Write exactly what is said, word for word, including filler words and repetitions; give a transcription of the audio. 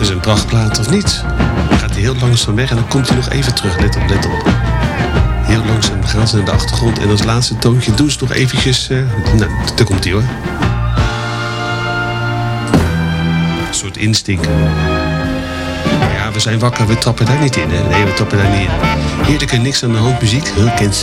is een prachtplaat of niet? Dan gaat hij heel langzaam weg en dan komt hij nog even terug. Let op, let op. Heel langzaam gaan ze naar de achtergrond. En als laatste toontje doen ze nog eventjes... Uh, nou, daar komt hij hoor. Een soort instinct. Ja, we zijn wakker, we trappen daar niet in. Hè? Nee, we trappen daar niet in. Heerlijke niks aan de hand muziek. Heel kent